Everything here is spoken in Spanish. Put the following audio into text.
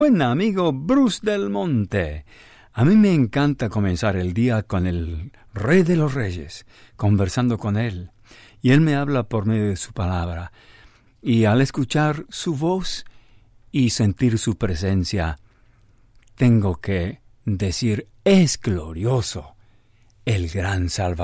Buen amigo Bruce Del Monte. A mí me encanta comenzar el día con el Rey de los Reyes, conversando con él. Y él me habla por medio de su palabra. Y al escuchar su voz y sentir su presencia, tengo que decir, es glorioso el gran Salvador.